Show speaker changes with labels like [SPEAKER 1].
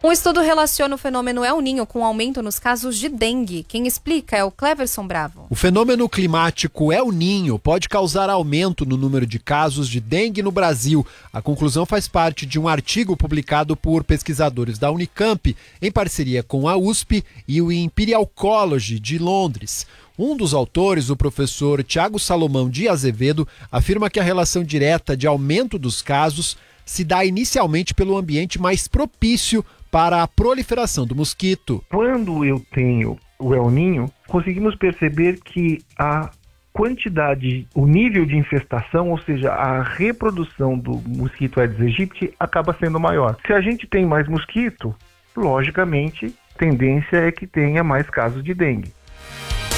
[SPEAKER 1] Um estudo relaciona o fenômeno El Niño com um aumento nos casos de dengue. Quem explica é o Cleverson Bravo.
[SPEAKER 2] O fenômeno climático El Niño pode causar aumento no número de casos de dengue no Brasil. A conclusão faz parte de um artigo publicado por pesquisadores da Unicamp, em parceria com a USP e o Imperial College de Londres. Um dos autores, o professor Tiago Salomão de Azevedo, afirma que a relação direta de aumento dos casos se dá inicialmente pelo ambiente mais propício para a proliferação do mosquito.
[SPEAKER 3] Quando eu tenho o El Niño, conseguimos perceber que a quantidade, o nível de infestação, ou seja, a reprodução do mosquito Aedes aegypti acaba sendo maior. Se a gente tem mais mosquito, logicamente, a tendência é que tenha mais casos de dengue.